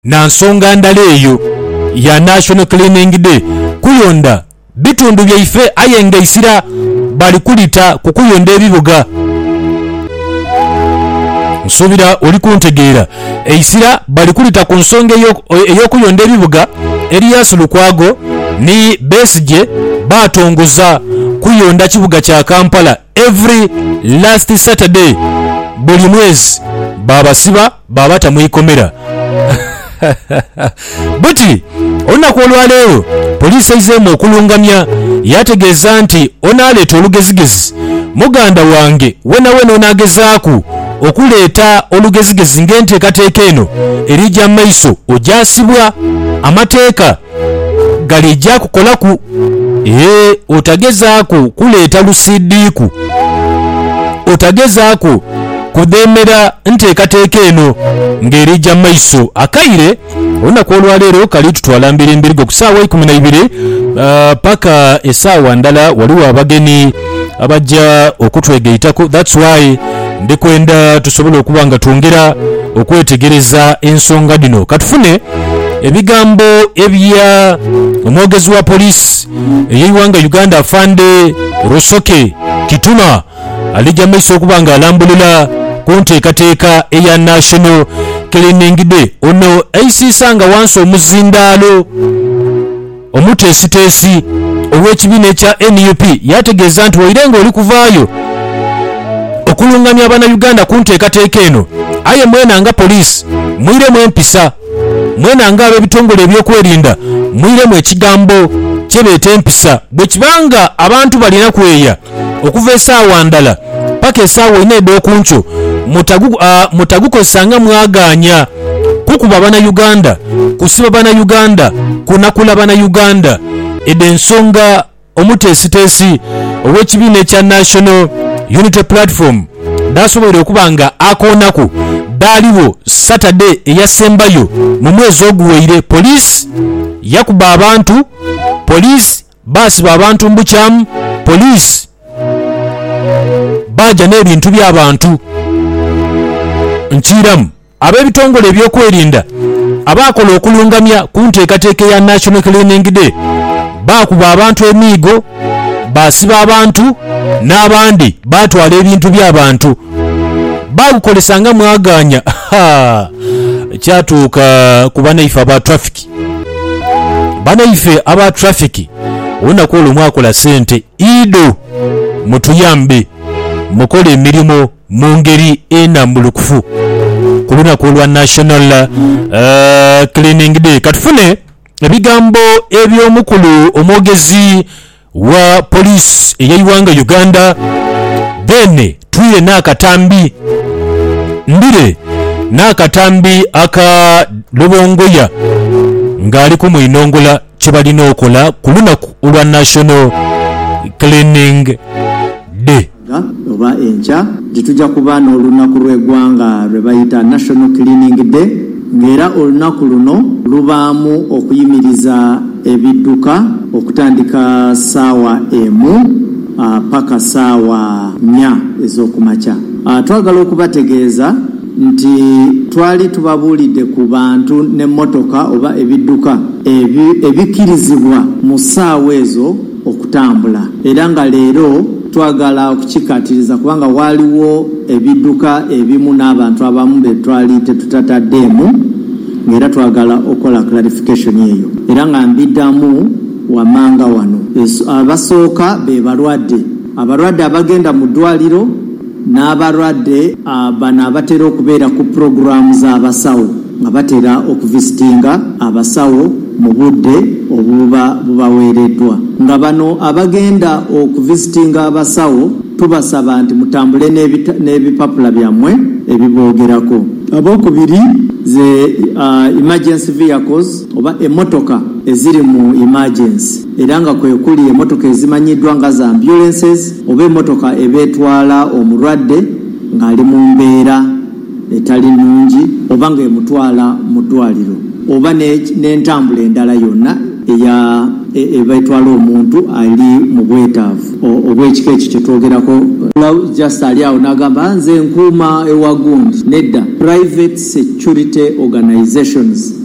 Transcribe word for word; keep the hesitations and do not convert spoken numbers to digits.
na nsonga ndala eyo ya National Cleaning Day kuyonda bitundu byaife ayenga isira bali kulita kukuyonda ebibuga. Nsubira oli kuntegeera eisira bali kulita ku nsonga ey'okuyonda ebibuga. Elias Lukwago ni Besigye batongoza kuyonda kibuga kya Kampala every last Saturday buli mwezi babasiba babata mwikomera. Buti olunaku olwaleero poliisi ezeemu okulungamya yategeeza nti onaaleeta olugezigezi muganda wange wenawena onaagezaako okuleeta olugezigezi ng'enteekateeka eno erijja mu maiso ojasibwa amateeka galijja kukolaku. Ee otagezaako kuleeta lusidiiku, otagezaako kudemera nteekateeka eno ng'erijja mu maiso. Akaire olunaku olwaleero kali tutwala mbiri mbirigo ku ssaawa ikumi na ibiri uh, paka essaawa ndala waliwo abagenyi abajja okutwegeitako. That's why ndikwenda tusobole okuba nga twongera okwetegereza ensonga dino. Katufune ebigambo ebya omwogezi wa poliisi ey'eiwanga Uganda Afande Rusoke Kituma alijja maiso okuba nga alambulula ku nteekateeka eya National Cleaning Day. Ono ayisiisanga wansi omuzindaalo omuteesiteesi ow'ekibiina ekya N U P yategeeza nti wairenga oli kuvaayo okulungamya Abannayuganda ku nteekateeka eno aye mwena nga poliisi mwiremu empisa, mwena nga ab'ebitongole ebyokwerinda mwiremu ekigambo kyebeeta empisa. Bwe kibanga abantu balina kweya okuva essaawa ndala paka essaawa ina ed'okunkyo mutagukozesanga mwaganya kukuba Bannayuganda, kusiba Bannayuganda, kunakula Bannayuganda. Edda ensonga omuteesiteesi ow'ekibiina ekya National Unity Platform dasobole okuba nga akoonaku daaliwo Saturday eyasembayo mu mwezi oguweire. Poliisi yakuba abantu, poliisi baasiba abantu mu bukyamu, poliisi bajja n'ebintu by'abantu. Nkiiramu ab'ebitongole ebyokwerinda abaakola okulungamya ku nteekateeka ya National Cleaning Day baakuba abantu emiigo, baasiba abantu, n'abandi baatwala ebintu by'abantu baagukolesanga mwaganya. Kyatuuka ku bannaife aba traffic. Bannaife aba traffic olunaku olwo mwakola ssente ido mutuyambe mukole emirimu mu ngeri enambulukufu ku lunaku olwa National uh, Cleaning Day. Katufune ebigambo eby'omukulu omwogezi wa poliisi ey'eiwanga Uganda. Then tuire n'akatambi ndire n'akatambi aka Lubongoya ng'aliko mu inongola kye balina okola ku lunaku olwa National Cleaning Day. Oba enkya gitujja kuba n'olunaku lw'eggwanga lwe bayita National Cleaning Day, ng'era olunaku luno lubaamu okuyimiriza ebidduka okutandika ssaawa emu uh, paka ssaawa nnya ez'okumakya. Uh, twagala okubategeeza nti twali tubabuulidde ku bantu n'emmotoka oba ebidduka ebi, ebikkirizibwa mu ssaawa ezo okutambula, era nga leero twagala okukikatiriza kubanga waliwo ebidduka ebimu n'abantu abamu be twali tetutataddeemu, ng'era twagala okola clarification eyo, era nga mbiddamu wamanga wano. Abasooka be balwadde, abalwadde abagenda mu ddwaliro n'abalwadde bano abatera okubeera ku puroguramu z'abasawo nga batera okuvisitinga abasawo mu budde obuba bubaweereddwa. Nga bano abagenda okuvisitinga abasawo tubasaba nti mutambule n'ebipapula byammwe ebiboogerako. Abokubiri ze uh, emergency vehicles oba emmotoka eziri mu emergency, era nga kwe kuli emmotoka ezimanyiddwa nga za ambulances oba emmotoka ebeetwala omulwadde ng'ali mu mbeera etali nnungi oba ng'emutwala mu ddwaliro, oba n'entambula endala yonna eya ebeetwala omuntu ali mu bwetaavu obw'ekika ekyo kyetwogerako. Just ali awo n'agamba nze nkuuma ewa gundi. Nedda, private security organizations